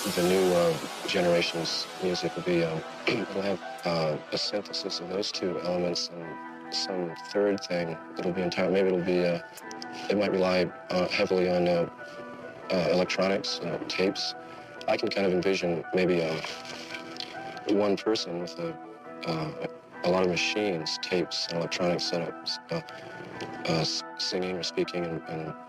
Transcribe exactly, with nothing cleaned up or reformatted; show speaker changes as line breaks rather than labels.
the new uh, generation's music will be, um, it'll have uh, a synthesis of those two elements and some third thing that'll be entire. Maybe it'll be, uh, it might rely uh, heavily on uh, uh, electronics, uh, tapes. I can kind of envision maybe uh, one person with a, uh, a lot of machines, tapes, and electronic setups, uh, uh, singing or speaking and, and